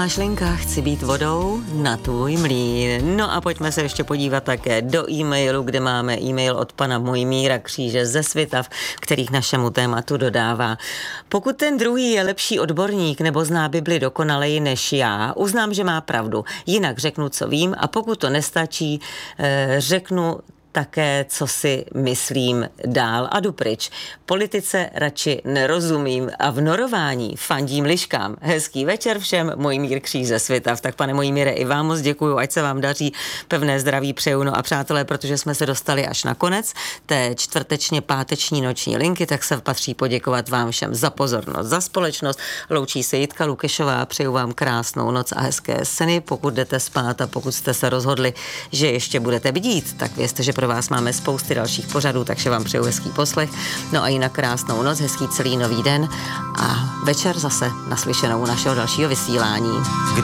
Šlinka, chci být vodou na tvůj mlýn. No a pojďme se ještě podívat také do e-mailu, kde máme e-mail od pana Mojmíra Kříže ze Svitav, který k našemu tématu dodává. Pokud ten druhý je lepší odborník nebo zná Bibli dokonaleji než já, uznám, že má pravdu. Jinak řeknu, co vím, a pokud to nestačí, řeknu také, co si myslím dál a jdu pryč. Politice radši nerozumím a v norování fandím liškám. Hezký večer všem, Mojmír Kříž ze Svitav. Tak pane Mojmíre, i vám moc děkuju, ať se vám daří, pevné zdraví přeju. No a přátelé, protože jsme se dostali až na konec té čtvrtečně páteční noční linky, tak se patří poděkovat vám všem za pozornost, za společnost. Loučí se Jitka Lukešová, přeju vám krásnou noc a hezké sny. Pokud jdete spát a pokud jste se rozhodli, že ještě budete bdít, tak vězte, že pro vás máme spousty dalších pořadů, takže vám přeju hezký poslech. No a jinak krásnou noc, hezký celý nový den a večer zase naslyšenou našeho dalšího vysílání.